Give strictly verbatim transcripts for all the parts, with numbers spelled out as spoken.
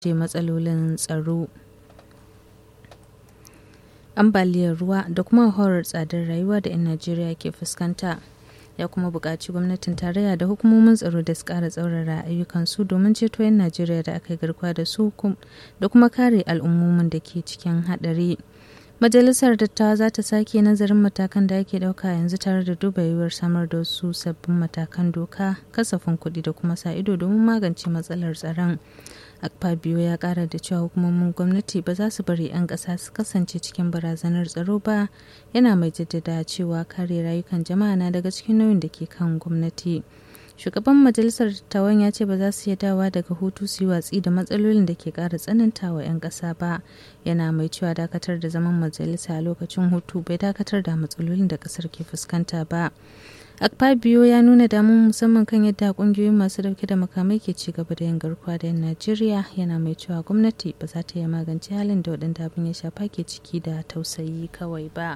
matsalolin tsaro, ambaliyar ruwa da kuma hauhawar tsadar rayuwa da 'yan Najeriya ke fuskanta. Ya kuma buƙaci gwamnatin tarayya da hukumomin tsaro da su ƙara tsaurara ayyukansu domin ceto 'yan Najeriya da aka yi garkuwa da su da kuma kare al'ummomin da ke cikin haɗari. Majalisar Dattawa za ta sake nazarin matakan da ake ɗauka yanzu tare da duba yiwuwar samar da wasu sabbin matakan doka, kasafin kuɗi da kuma sa ido domin magance matsalar tsaron. Akpabio ya ƙara da cewa hukumomin gwamnati ba za su bari 'yan ƙasa su kasance cikin barazanar tsaro ba, yana mai jaddada cewa kare rayukan jama'a na daga cikin nauyin da ke kan gwamnati. Shugaban Majalisar Dattawan ya ce ba za su iya dawa daga hutu su yi watsi da matsalolin da ke ƙara tsananta wa 'yan ƙasa ba, yana mai cewa dakatar da zaman majalisa a lokacin hutu bai dakatar da matsalolin da ƙasar ke fuskanta ba. Akpabio ya nuna damuwa musamman kan yadda kungiyoyin masu dauke da makamai ke ci gaba da yin garkuwa da 'yan Najeriya, yana mai cewa gwamnati ba za ta iya magance halin da waɗanda abin ya shafa ke ciki da tausayi kawai ba.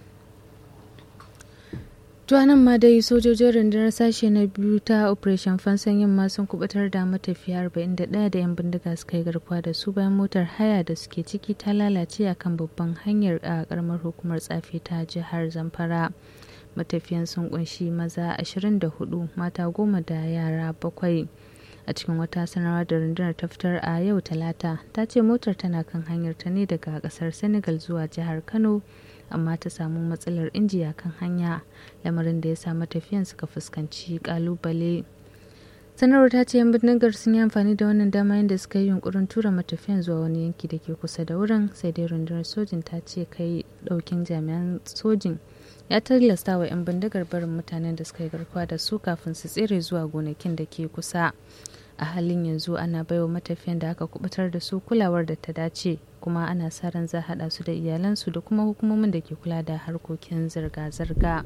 Tuwanan ma dai sojojin rundunar sashe na biyu ta Operation Fansan Yamma sun kubutar da matafiya arba'in da ɗaya da 'yan bindiga suka yi garkuwa da su bayan motar haya da suke ciki ta lalace a kan babban hanyar a karamar hukumar tsafe ta jihar Zamfara. Matafiyan sun kunshi maza ashirin da hudu, mata goma da yara bakwai. A cikin wata sanarwa da rundunar ta fitar a yau Talata, ta ce motar tana kan hanyar ta ne daga kasar Senegal zuwa jihar Kano, amma ta samu matsalar inji a kan hanya, lamarin da ya sa matafiyan suka fuskanci kalubale. Sanarwar ta ce 'yan bindigar sun yi amfani da wannan dama yadda suka yi yunkurin tura matafiyan zuwa wani yanki da ke kusa da wurin, sai dai rundunar sojin ta ce kai daukin jami'an sojin ya tilasta wa 'yan bindigar barin mutanen da suka yi garkuwa da su kafin su tsere zuwa gonakin da ke kusa. A halin yanzu ana baiwa matafiyan da aka kubutar da su kulawar da ta dace, kuma ana sa ran za haɗa su da iyalansu da kuma hukumomin da ke kula da harkokin zirga-zirga.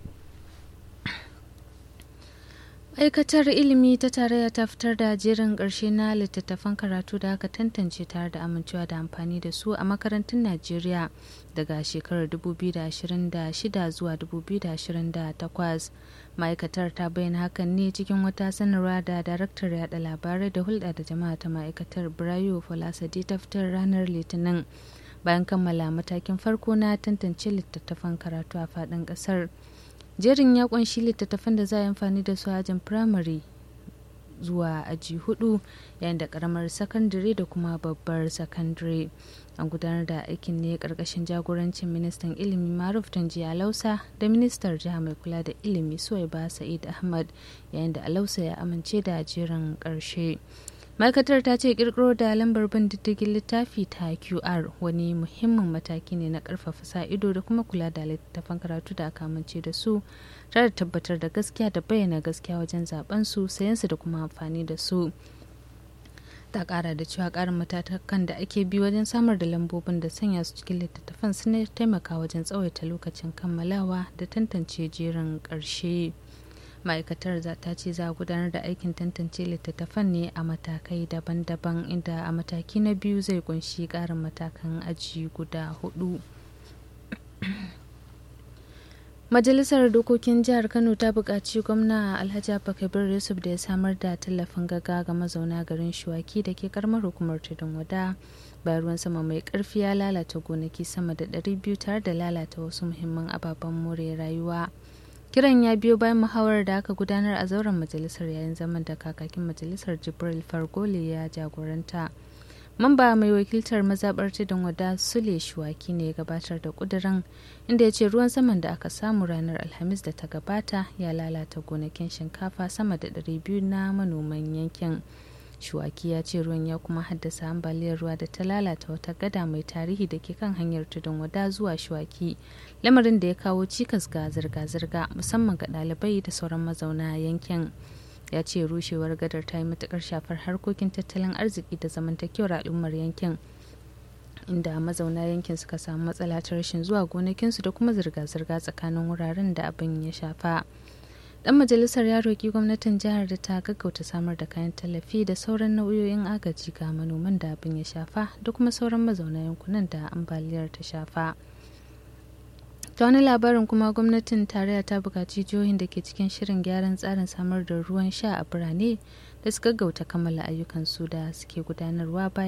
Ma'aikatar ilimi ta tarayya ta fitar da jerin ƙarshe na littattafan karatu da aka tantance tare da amincewa da amfani da su a makarantun Najeriya daga shekarar dubu biyu da ashirin da shida zuwa dubu biyu da ashirin da takwas. Ma'aikatar ta bayyana hakan ne cikin wata sanarwa da daraktar yada labarai da hulɗa da jama'a ta ma'aikatar Brayo Folasade ta fitar ranar Litinin bayan kammala matakin farko na tantance littattafan karatu a faɗin ƙasar. Jerin ya kunshi littattafan da za a yi amfani da su a ajin firamare zuwa aji hudu, yayin da karamar sakandare da kuma babbar sakandare. An gudanar da aikin ne karkashin jagorancin ministan ilimi Maruf Tanji Alausa da ministar jiha mai kula da ilimi Suwaiba Sa'id Ahmad, yayin da Alausa ya amince da jerin karshe. Ma'aikatar ta ce kirkiro da lambar bin diddigin littafi ta Q R wani muhimmin mataki ne na karfafa sa ido da kuma kula da littattafan karatu da aka amince da su, tare da tabbatar da gaskiya da bayyana gaskiya wajen zaben su, sayan su da kuma amfani da su. Ta kara da cewa karin matakan da ake bi wajen samar da lambobin da sanya su cikin littattafan sun taimaka wajen tsawaita lokacin kammalawa da tantance jerin karshe. Ma'aikatar ta ce za a gudanar da aikin tantance littattafan ne a matakai daban-daban, inda a mataki na biyu zai kunshi karin matakan aji guda hudu. Majalisar Dokokin Jihar Kano ta buƙaci gwamna Alhaji Abba Kabir Yusuf da ya samar da tallafin gaggawa ga mazauna garin Shuwaki da ke karamar hukumar Tudun Wada. Bayan ruwan sama mai ƙarfi ya lalata gonaki sama da ɗari biyu tare da lalata wasu muhimman ababen more rayuwa. Kiran ya biyo bayan muhawarar da aka gudanar a zauren majalisar yayin zaman da kakakin majalisar Jibril Fargole ya jagoranta. Mamba mai wakiltar mazaɓar Tudun Wada Sule Shuwaki ne ya gabatar da ƙudurin, inda ya ce ruwan saman da aka samu ranar Alhamis da ta gabata ya lalata gonakin shinkafa sama da ɗari biyu na manoman yankin. Shuwaki ya ce ruwan ya kuma haddasa ambaliyar ruwa da ta lalata wata gada mai tarihi da ke kan hanyar Tudun Wada zuwa Shuwaki, lamarin da ya kawo cikas ga zirga-zirga musamman ga ɗalibai da sauran mazauna yankin. Ya ce rushewar gadar ta yi matukar shafar harkokin tattalin arziki da zamantakewar al'ummar yankin, inda mazauna yankin suka samu matsala ta rashin zuwa gonakinsu da kuma zirga-zirga tsakanin wuraren da abin ya shafa. Dan majalisar ya roƙi gwamnatin jihar da ta gaggauta samar da kayan tallafi da sauran nau'o'in agaji ga manoman da abin ya shafa da kuma sauran mazauna yankunan da ambaliyar ta shafa. ta wani labarin kuma gwamnatin tarayya ta buƙaci jihohin da ke cikin shirin gyaran tsarin samar da ruwan sha a birane da su gaggauta kammala ayyukansu da suke gudanarwa bayan